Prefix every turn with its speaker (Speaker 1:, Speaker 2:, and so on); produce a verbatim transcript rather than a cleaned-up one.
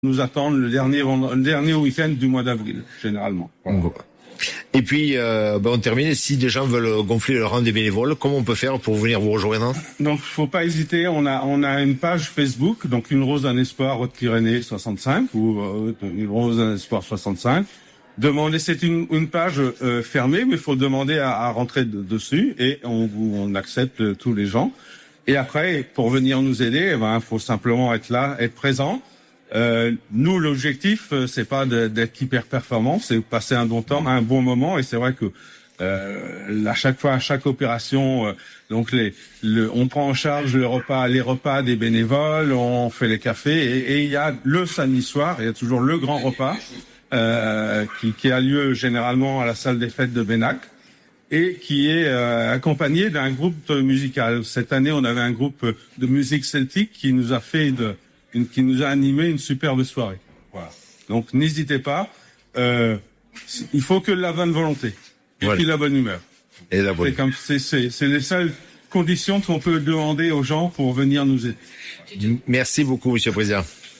Speaker 1: nous attendent le dernier, le dernier week-end du mois d'avril, généralement. Voilà.
Speaker 2: Et puis, euh, ben on termine. Si des gens veulent gonfler le rang des bénévoles, comment on peut faire pour venir vous rejoindre?
Speaker 1: Donc, faut pas hésiter. On a, on a une page Facebook, donc Une Rose d'un Espoir Haute-Pyrénées soixante-cinq ou euh, Une Rose d'un Espoir soixante-cinq. Demandez, c'est une, une page euh, fermée, mais il faut demander à, à rentrer de, dessus et on, on accepte tous les gens. Et après, pour venir nous aider, il ben, faut simplement être là, être présent. Euh, nous, l'objectif, c'est pas de, d'être hyper performant, c'est passer un bon temps, un bon moment. Et c'est vrai que euh, à chaque fois, à chaque opération, euh, donc les, le, on prend en charge le repas, les repas des bénévoles, on fait les cafés, et, et il y a le samedi soir, il y a toujours le grand repas euh, qui, qui a lieu généralement à la salle des fêtes de Benac et qui est euh, accompagné d'un groupe musical. Cette année, on avait un groupe de musique celtique qui nous a fait de Une, qui nous a animé une superbe soirée. Voilà. Donc n'hésitez pas. Euh, il faut que la bonne volonté et voilà. Puis la bonne humeur.
Speaker 2: Et la bonne.
Speaker 1: C'est comme c'est c'est c'est les seules conditions qu'on peut demander aux gens pour venir nous aider.
Speaker 2: Merci beaucoup, Monsieur le Président.